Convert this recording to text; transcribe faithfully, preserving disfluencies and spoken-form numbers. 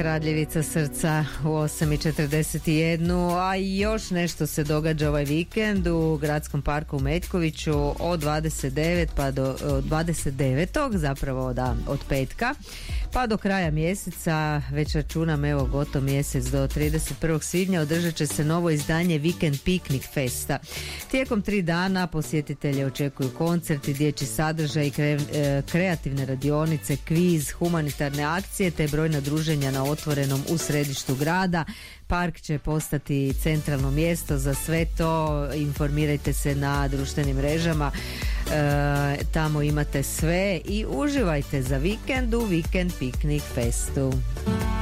Kraljevica srca u osam i četrdeset jedan, a još nešto se događa ovaj vikend u Gradskom parku u Metkoviću od dvadeset devetog pa do od dvadeset devetog zapravo da od petka pa do kraja mjeseca, već računam evo gotov mjesec do trideset prvog svibnja održat će se novo izdanje Vikend Piknik Festa. Tijekom tri dana posjetitelje očekuju koncerti, dječji sadržaj, kre, e, kreativne radionice, kviz, humanitarne akcije te brojna druženja na otvorenom u središtu grada. Park će postati centralno mjesto za sve to. Informirajte se na društvenim mrežama, e, tamo imate sve i uživajte za vikend u Vikend Piknik Festu.